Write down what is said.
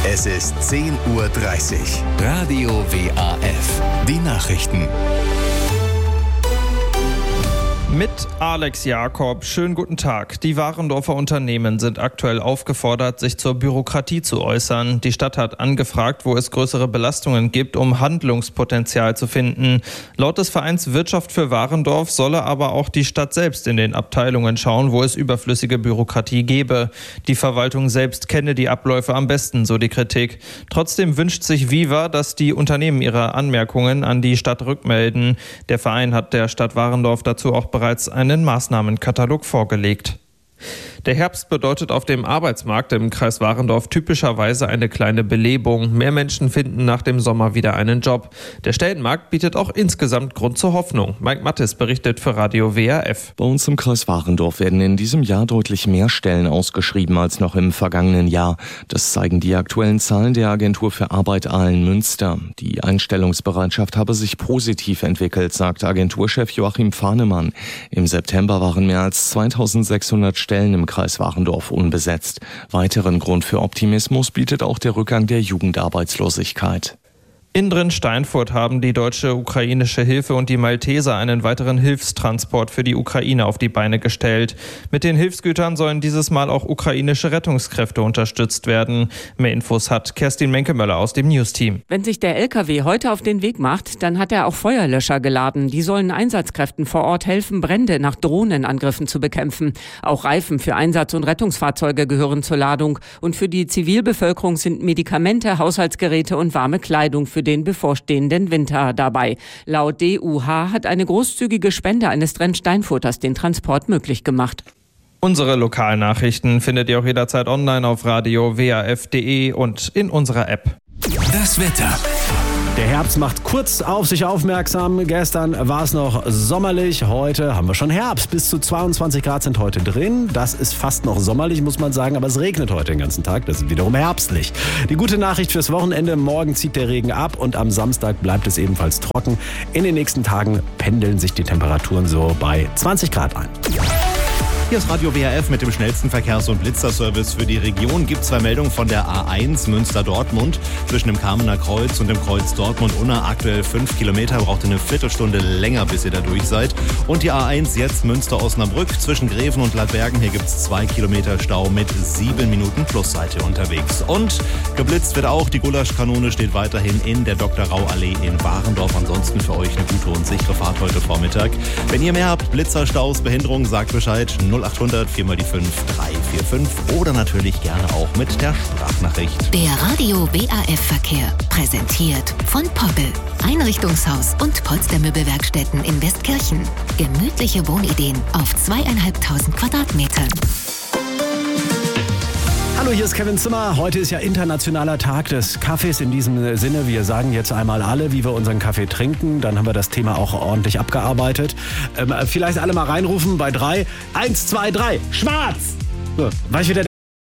Es ist 10:30 Uhr. Radio WAF. Die Nachrichten. Mit Alex Jakob. Schönen guten Tag. Die Warendorfer Unternehmen sind aktuell aufgefordert, sich zur Bürokratie zu äußern. Die Stadt hat angefragt, wo es größere Belastungen gibt, um Handlungspotenzial zu finden. Laut des Vereins Wirtschaft für Warendorf solle aber auch die Stadt selbst in den Abteilungen schauen, wo es überflüssige Bürokratie gebe. Die Verwaltung selbst kenne die Abläufe am besten, so die Kritik. Trotzdem wünscht sich Viva, dass die Unternehmen ihre Anmerkungen an die Stadt rückmelden. Der Verein hat der Stadt Warendorf dazu auch bereits einen Maßnahmenkatalog vorgelegt. Der Herbst bedeutet auf dem Arbeitsmarkt im Kreis Warendorf typischerweise eine kleine Belebung. Mehr Menschen finden nach dem Sommer wieder einen Job. Der Stellenmarkt bietet auch insgesamt Grund zur Hoffnung. Mike Mattes berichtet für Radio WAF. Bei uns im Kreis Warendorf werden in diesem Jahr deutlich mehr Stellen ausgeschrieben als noch im vergangenen Jahr. Das zeigen die aktuellen Zahlen der Agentur für Arbeit Aalen-Münster. Die Einstellungsbereitschaft habe sich positiv entwickelt, sagt Agenturchef Joachim Fahnemann. Im September waren mehr als 2600 Stellen im Kreis Warendorf unbesetzt. Weiteren Grund für Optimismus bietet auch der Rückgang der Jugendarbeitslosigkeit. In Drin-Steinfurt haben die Deutsche Ukrainische Hilfe und die Malteser einen weiteren Hilfstransport für die Ukraine auf die Beine gestellt. Mit den Hilfsgütern sollen dieses Mal auch ukrainische Rettungskräfte unterstützt werden. Mehr Infos hat Kerstin Menkemöller aus dem News-Team. Wenn sich der LKW heute auf den Weg macht, dann hat er auch Feuerlöscher geladen. Die sollen Einsatzkräften vor Ort helfen, Brände nach Drohnenangriffen zu bekämpfen. Auch Reifen für Einsatz- und Rettungsfahrzeuge gehören zur Ladung. Und für die Zivilbevölkerung sind Medikamente, Haushaltsgeräte und warme Kleidung für den bevorstehenden Winter dabei. Laut DUH hat eine großzügige Spende eines Drin-Steinfurters den Transport möglich gemacht. Unsere Lokalnachrichten findet ihr auch jederzeit online auf radio-waf.de und in unserer App. Das Wetter. Der Herbst macht kurz auf sich aufmerksam. Gestern war es noch sommerlich, heute haben wir schon Herbst. Bis zu 22 Grad sind heute drin. Das ist fast noch sommerlich, muss man sagen, aber es regnet heute den ganzen Tag. Das ist wiederum herbstlich. Die gute Nachricht fürs Wochenende, morgen zieht der Regen ab und am Samstag bleibt es ebenfalls trocken. In den nächsten Tagen pendeln sich die Temperaturen so bei 20 Grad ein. Hier ist Radio WAF mit dem schnellsten Verkehrs- und Blitzerservice für die Region. Gibt 2 Meldungen von der A1 Münster-Dortmund zwischen dem Kamener Kreuz und dem Kreuz Dortmund-Unna. Aktuell 5 Kilometer, braucht eine Viertelstunde länger, bis ihr da durch seid. Und die A1 jetzt Münster-Osnabrück zwischen Greven und Ladbergen. Hier gibt es 2 Kilometer Stau mit 7 Minuten Plusseite unterwegs. Und geblitzt wird auch. Die Gulaschkanone steht weiterhin in der Dr.-Rau-Allee in Warendorf. Ansonsten für euch eine gute und sichere Fahrt heute Vormittag. Wenn ihr mehr habt, Blitzer, Staus, Behinderungen, sagt Bescheid. 0800 4 mal die 5 345 oder natürlich gerne auch mit der Sprachnachricht. Der Radio WAF Verkehr, präsentiert von Poggel, Einrichtungshaus und Polstermöbelwerkstätten in Westkirchen. Gemütliche Wohnideen auf 2.500 Quadratmetern. Hallo, hier ist Kevin Zimmer. Heute ist ja internationaler Tag des Kaffees. In diesem Sinne, wir sagen jetzt einmal alle, wie wir unseren Kaffee trinken. Dann haben wir das Thema auch ordentlich abgearbeitet. Vielleicht alle mal reinrufen bei 3. 1, 2, 3. Schwarz! So, war ich wieder der